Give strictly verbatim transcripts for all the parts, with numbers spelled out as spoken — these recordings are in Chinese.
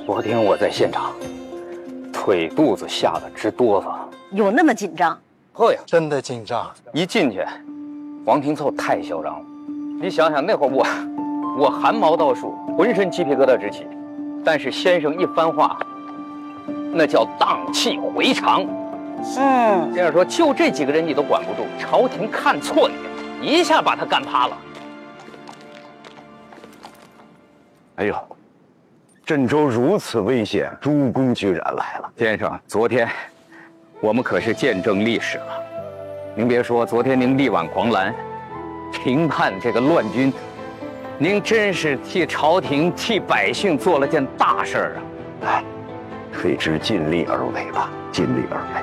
昨天我在现场，腿肚子吓得直哆嗦。 有那么紧张？ 呵呀， 真的紧张。 一进去，王廷凑太嚣张了。你想想那会儿我，我汗毛倒竖，浑身鸡皮疙瘩直起。但是先生一番话，那叫荡气回肠。 嗯， 先生说，就这几个人你都管不住，朝廷看错你了，一下把他干趴了。 哎呦，郑州如此危险，诸公居然来了。 先生，昨天我们可是见证历史了。您别说，昨天您力挽狂澜，平叛这个乱军，您真是替朝廷、替百姓做了件大事儿啊！ 哎，可知尽力而为吧，尽力而为。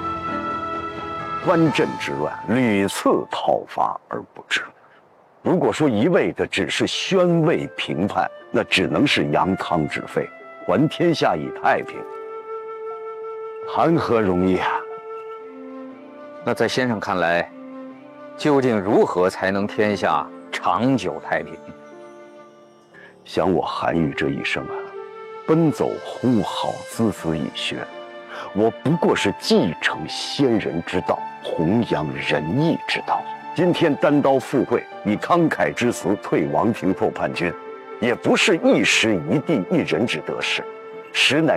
湾镇之乱屡次讨伐而不至，如果说一味的只是宣慰平叛，那只能是扬汤止沸，还天下以太平，谈何容易啊！ 那在先生看来，究竟如何才能天下长久太平？ 想我韩愈这一生啊，奔走呼号，孜孜以学，我不过是继承先人之道，弘扬仁义之道。今天单刀赴会，以慷慨之词退王廷凑叛军，也不是一时一地一人之得失，实乃